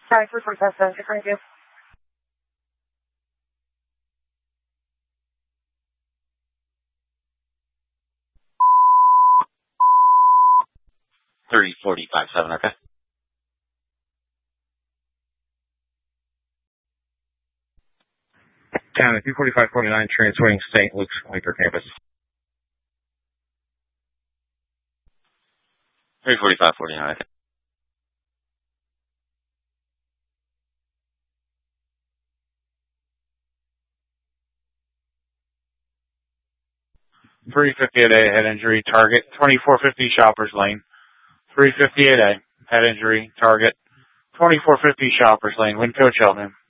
Sorry, 347, thank you. $30.45.7, okay. County 24549, transferring St. Luke's Quaker campus. 345.49, okay. $358A, head injury, target 2450 Shoppers Lane. 358A, head injury, target 2450 Shoppers Lane, wind code Cheltenham.